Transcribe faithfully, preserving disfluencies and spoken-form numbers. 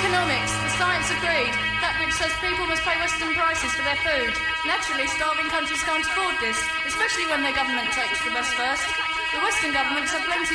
Economics, the science of greed, that which says people must pay Western prices for their food. Naturally, starving countries can't afford this, especially when their government takes the best first. The Western governments have plenty